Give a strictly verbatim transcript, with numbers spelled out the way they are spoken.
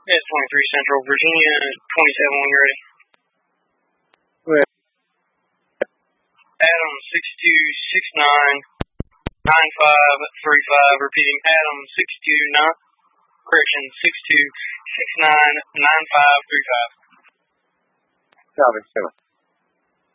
It's twenty-three Central, Virginia, twenty-seven when you're ready. Where? Adam six two six nine nine five three five. Repeating, Adam six two nine. Correction, six two six nine nine five three five. Copy, seven.